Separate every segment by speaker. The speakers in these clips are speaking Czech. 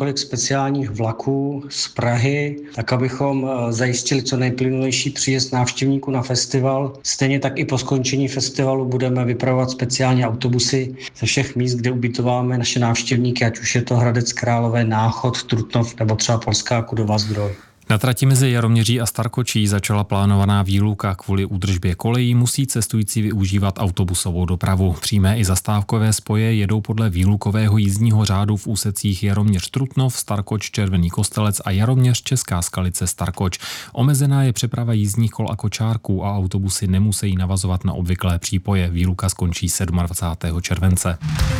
Speaker 1: několik speciálních vlaků z Prahy, tak abychom zajistili co nejplynulejší příjezd návštěvníků na festival. Stejně tak i po skončení festivalu budeme vypravovat speciální autobusy ze všech míst, kde ubytováme naše návštěvníky, ať už je to Hradec Králové, Náchod, Trutnov nebo třeba Polská Kudová Zdroj.
Speaker 2: Na trati mezi Jaroměří a Starkočí začala plánovaná výluka. Kvůli údržbě kolejí musí cestující využívat autobusovou dopravu. Přímé i zastávkové spoje jedou podle výlukového jízdního řádu v úsecích Jaroměř-Trutnov, Starkoč-Červený Kostelec a Jaroměř-Česká Skalice-Starkoč. Omezená je přeprava jízdních kol a kočárků a autobusy nemusí navazovat na obvyklé přípoje. Výluka skončí 27. července.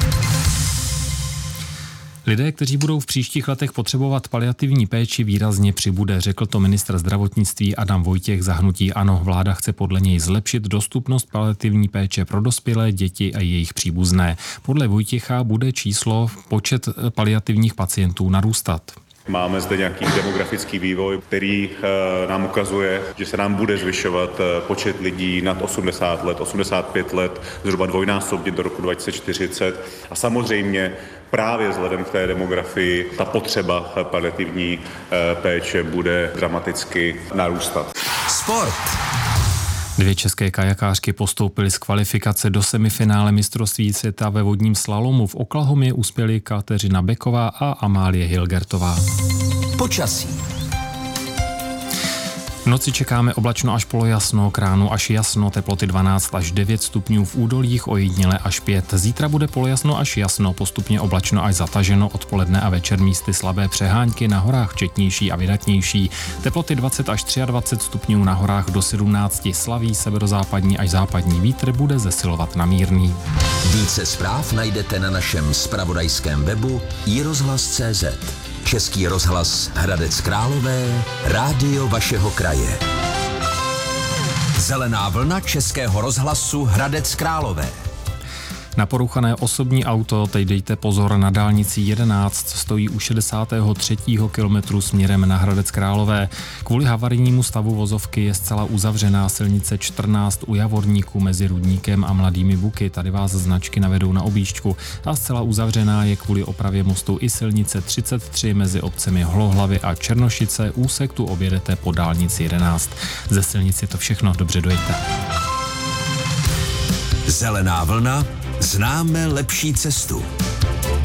Speaker 2: Lidé, kteří budou v příštích letech potřebovat paliativní péči, výrazně přibude, řekl to ministr zdravotnictví Adam Vojtěch za hnutí ANO. Vláda chce podle něj zlepšit dostupnost paliativní péče pro dospělé, děti a jejich příbuzné. Podle Vojtěcha bude počet paliativních pacientů narůstat.
Speaker 3: Máme zde nějaký demografický vývoj, který nám ukazuje, že se nám bude zvyšovat počet lidí nad 80 let, 85 let, zhruba dvojnásobně do roku 2040. A samozřejmě právě vzhledem k té demografii ta potřeba paliativní péče bude dramaticky narůstat.
Speaker 4: Sport.
Speaker 2: 2 české kajakářky postoupily z kvalifikace do semifinále mistrovství světa ve vodním slalomu. V Oklahomě uspěly Kateřina Beková a Amálie Hilgertová.
Speaker 4: Počasí.
Speaker 2: V noci čekáme oblačno až polojasno, k ránu až jasno, teploty 12 až 9 stupňů v údolích, ojediněle až 5. Zítra bude polojasno až jasno, postupně oblačno až zataženo, odpoledne a večer místy slabé přehánky, na horách četnější a vydatnější. Teploty 20 až 23 stupňů, na horách do 17, slabý severozápadní až západní vítr, bude zesilovat na mírný.
Speaker 4: Více zpráv najdete na našem zpravodajském webu iRozhlas.cz. Český rozhlas Hradec Králové, rádio vašeho kraje. Zelená vlna Českého rozhlasu Hradec Králové.
Speaker 2: Na poruchané osobní auto teď dejte pozor, na dálnici 11 stojí u 63. kilometru směrem na Hradec Králové. Kvůli havarijnímu stavu vozovky je zcela uzavřená silnice 14 u Javorníku mezi Rudníkem a Mladými Buky. Tady vás značky navedou na objížďku. A zcela uzavřená je kvůli opravě mostu i silnice 33 mezi obcemi Holohlavy a Černošice. Úsek tu objedete po dálnici 11. Ze silnici to všechno, dobře dojďte.
Speaker 4: Zelená vlna. Známe lepší cestu.